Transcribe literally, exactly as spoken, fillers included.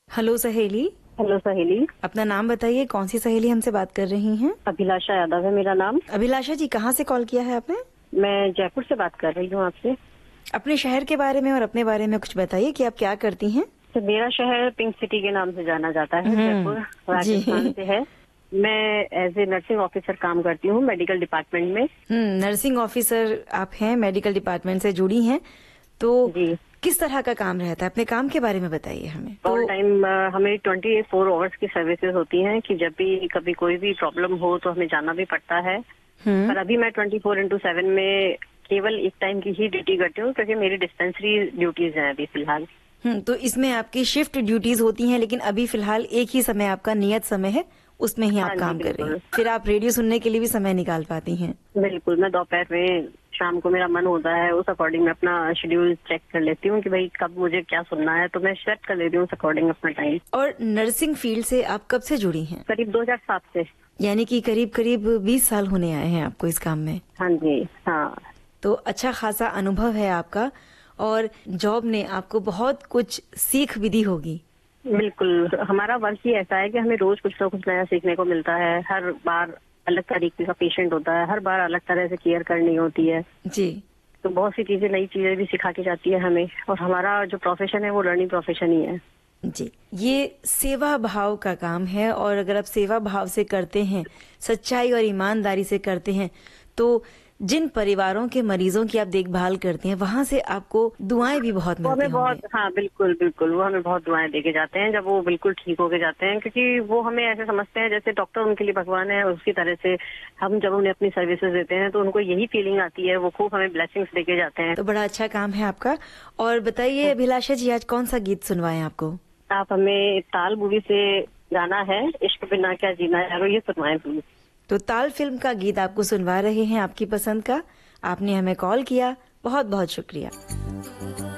Hello सहेली। Hello सहेली। अपना नाम बताइए, कौन सी सहेली हमसे बात कर रही हैं? अभिलाषा यादव है मेरा नाम। अभिलाषा जी, कहाँ से कॉल किया है आपने? मैं जयपुर से बात कर रही हूँ आपसे। अपने शहर के बारे में और अपने बारे में कुछ बताइए कि आप क्या करती हैं? तो मेरा शहर पिंक सिटी के नाम से जाना जाता है। जयपुर राजस्थान से है। मैं एज ए नर्सिंग ऑफिसर काम करती हूँ मेडिकल डिपार्टमेंट में। हम्म नर्सिंग ऑफिसर आप हैं, मेडिकल डिपार्टमेंट से जुड़ी हैं, तो जी। किस तरह का काम रहता है? अपने काम के बारे में बताइए हमें। ऑल तो टाइम हमें ट्वेंटी फोर आवर्स की सर्विसेज होती हैं कि जब भी कभी कोई भी प्रॉब्लम हो तो हमें जाना भी पड़ता है। हम्म पर अभी मैं ट्वेंटी फोर इंटू सेवन में केवल एक टाइम की ही ड्यूटी करती हूँ क्योंकि मेरी डिस्पेंसरी ड्यूटीज हैं अभी फिलहाल। हम्म तो इसमें आपकी शिफ्ट ड्यूटीज होती हैं, लेकिन अभी फिलहाल एक ही समय आपका नियत समय है, उसमें ही आप हाँ जी, काम कर रही हैं। बिल्कुल। फिर आप रेडियो सुनने के लिए भी समय निकाल पाती हैं। बिल्कुल, मैं दोपहर में शाम को मेरा मन होता है उस अकॉर्डिंग मैं अपना शेड्यूल चेक कर लेती हूँ कि भाई कब मुझे क्या सुनना है, तो मैं सेट कर लेती हूँ उस अकॉर्डिंग अपना टाइम। और नर्सिंग फील्ड से आप कब से जुड़ी हैं? करीब दो हज़ार सात से। यानी कि करीब करीब बीस साल होने आए हैं आपको इस काम में। हाँ जी। हाँ। तो अच्छा खासा अनुभव है आपका, और जॉब ने आपको बहुत कुछ सीख भी दी होगी। बिल्कुल, हमारा वर्क ही ऐसा है कि हमें रोज कुछ ना कुछ नया सीखने को मिलता है। हर बार अलग तरीके का पेशेंट होता है, हर बार अलग तरह से केयर करनी होती है, जी तो बहुत सी चीजें, नई चीजें भी सिखा के जाती है हमें। और हमारा जो प्रोफेशन है वो लर्निंग प्रोफेशन ही है। जी, ये सेवा भाव का काम है, और अगर आप सेवा भाव से करते हैं, सच्चाई और ईमानदारी से करते हैं, तो जिन परिवारों के मरीजों की आप देखभाल करते हैं, वहाँ से आपको दुआएं भी बहुत वो मिलती हमें बहुत, होंगी। हाँ बिल्कुल बिल्कुल, वो हमें बहुत दुआएं देके जाते हैं जब वो बिल्कुल ठीक होके जाते हैं, क्योंकि वो हमें ऐसे समझते हैं जैसे डॉक्टर उनके लिए भगवान है। उसी तरह से हम जब उन्हें अपनी सर्विसेज देते हैं तो उनको यही फीलिंग आती है, वो खूब हमें ब्लेसिंग्स देके जाते हैं। तो बड़ा अच्छा काम है आपका। और बताइए अभिलाषा जी, आज कौन सा गीत सुनवाएं आपको? आप हमें ताल मूवी से गाना है इश्क बिना क्या जीना यारो, ये सुनवाएं प्लीज। तो ताल फिल्म का गीत आपको सुनवा रहे हैं, आपकी पसंद का। आपने हमें कॉल किया, बहुत बहुत शुक्रिया।